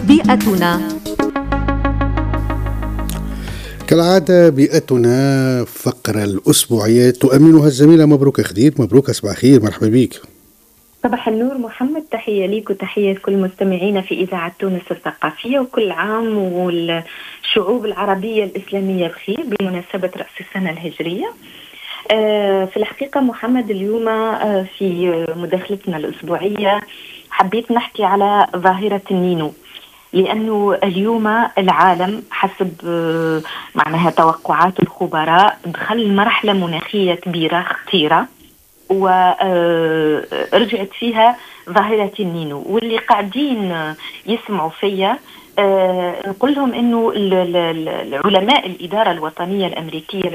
بيئتنا. كالعادة بيئتنا فقرة الأسبوعية تؤمنها الزميلة مبروك خدير. مبروك، أصبح خير، مرحبا بك. صباح النور محمد، تحية ليك وتحية كل مستمعينا في إذاعة تونس الثقافية، وكل عام والشعوب العربية الإسلامية بخير بمناسبة رأس السنة الهجرية. في الحقيقة محمد، اليوم في مداخلتنا الأسبوعية حبيت نحكي على ظاهرة النينو، لأنه اليوم العالم حسب معناها توقعات الخبراء دخل مرحلة مناخية كبيرة خطيرة، ورجعت فيها ظاهرة النينو. واللي قاعدين يسمعوا فيها نقول لهم إنه العلماء الإدارة الوطنية الأمريكية